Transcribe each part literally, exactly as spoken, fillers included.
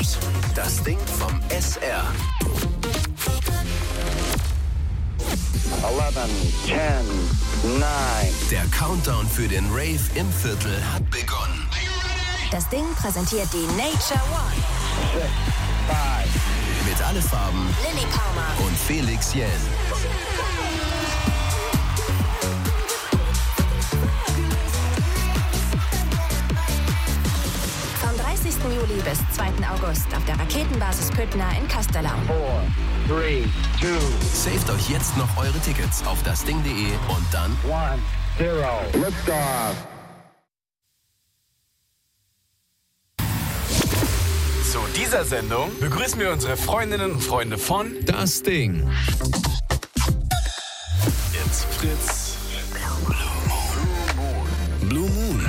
News. Das Ding vom S R. eleven, ten, neun. Der Countdown für den Rave im Viertel hat begonnen. Das Ding präsentiert die Nature One. six, five. Mit alle Farben Lilly Palmer und Felix Jähn. Vom dreißigsten Juli bis zweiten August auf der Raketenbasis Püttner in Castellau. four, three, two, Saved euch jetzt noch eure Tickets auf dasding punkt de und dann one, zero. Liftoff. Zu dieser Sendung begrüßen wir unsere Freundinnen und Freunde von Das Ding. Jetzt Fritz. Blue Moon.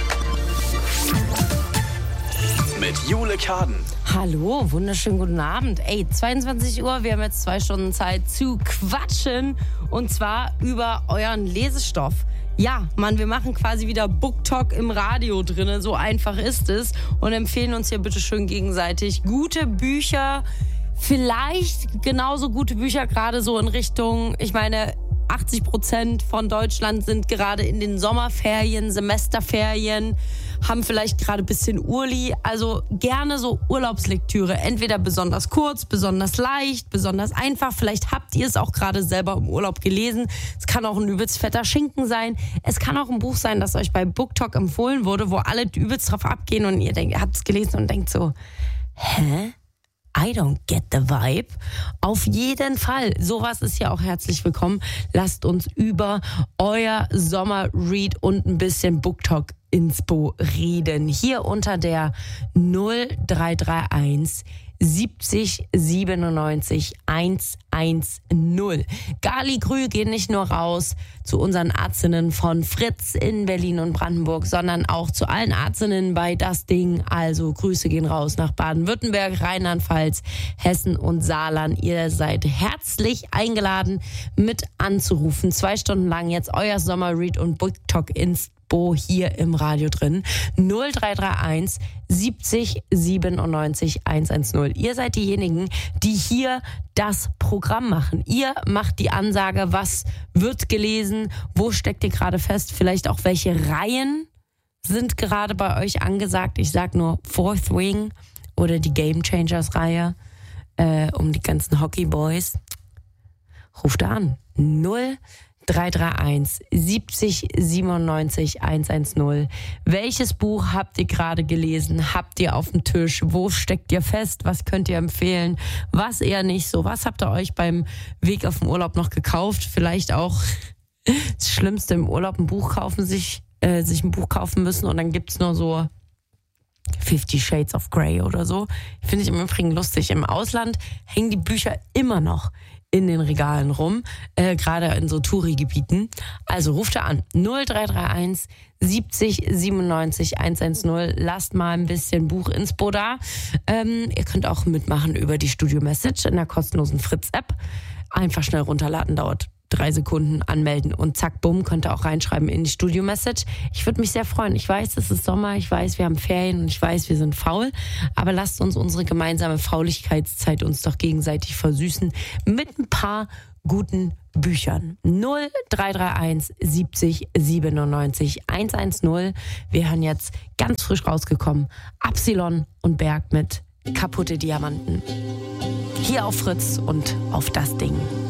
Mit Jule Kaden. Hallo, wunderschönen guten Abend. Ey, zweiundzwanzig Uhr, wir haben jetzt zwei Stunden Zeit zu quatschen. Und zwar über euren Lesestoff. Ja, Mann, wir machen quasi wieder Book Talk im Radio drinne. So einfach ist es. Und empfehlen uns hier bitte schön gegenseitig gute Bücher. Vielleicht genauso gute Bücher, gerade so in Richtung, ich meine, achtzig Prozent von Deutschland sind gerade in den Sommerferien, Semesterferien, haben vielleicht gerade ein bisschen Urli. Also gerne so Urlaubslektüre. Entweder besonders kurz, besonders leicht, besonders einfach. Vielleicht habt ihr es auch gerade selber im Urlaub gelesen. Es kann auch ein übelst fetter Schinken sein. Es kann auch ein Buch sein, das euch bei BookTok empfohlen wurde, wo alle übelst drauf abgehen und ihr denkt, ihr habt es gelesen und denkt so, hä? I don't get the vibe. Auf jeden Fall. Sowas ist ja auch herzlich willkommen. Lasst uns über euer Sommer-Read und ein bisschen BookTok-Inspo reden. Hier unter der null drei drei eins siebzig siebenundneunzig hundertzehn. Gali Grü gehen nicht nur raus zu unseren Ärztinnen von Fritz in Berlin und Brandenburg, sondern auch zu allen Ärztinnen bei Das Ding. Also Grüße gehen raus nach Baden-Württemberg, Rheinland-Pfalz, Hessen und Saarland. Ihr seid herzlich eingeladen, mit anzurufen. Zwei Stunden lang jetzt euer Sommer-Read und BookTok-Inspo hier im Radio drin. null drei drei eins siebzig siebenundneunzig hundertzehn. Ihr seid diejenigen, die hier das Programm machen. Ihr macht die Ansage, was wird gelesen, wo steckt ihr gerade fest, vielleicht auch welche Reihen sind gerade bei euch angesagt. Ich sag nur Fourth Wing oder die Game Changers Reihe äh, um die ganzen Hockey Boys. Ruft an. null drei drei eins siebzig siebenundneunzig hundertzehn. Welches Buch habt ihr gerade gelesen? Habt ihr auf dem Tisch? Wo steckt ihr fest? Was könnt ihr empfehlen? Was eher nicht so? Was habt ihr euch beim Weg auf den Urlaub noch gekauft? Vielleicht auch das Schlimmste im Urlaub, ein Buch kaufen, sich, äh, sich ein Buch kaufen müssen und dann gibt's nur so Fifty Shades of Grey oder so. Finde ich im Übrigen lustig. Im Ausland hängen die Bücher immer noch in den Regalen rum, äh, gerade in so Touri-Gebieten. Also ruft da an, null drei drei eins siebzig siebenundneunzig hundertzehn. Lasst mal ein bisschen Buchinspo da. Ähm, ihr könnt auch mitmachen über die Studio-Message in der kostenlosen Fritz-App. Einfach schnell runterladen, dauert drei Sekunden, anmelden und zack, bumm, könnt ihr auch reinschreiben in die Studio-Message. Ich würde mich sehr freuen. Ich weiß, es ist Sommer, ich weiß, wir haben Ferien und ich weiß, wir sind faul, aber lasst uns unsere gemeinsame Faulichkeitszeit uns doch gegenseitig versüßen mit ein paar guten Büchern. null drei drei eins siebzig siebenundneunzig hundertzehn. Wir hören jetzt ganz frisch rausgekommen Absilon und Berg mit Kaputte Diamanten. Hier auf Fritz und auf Das Ding.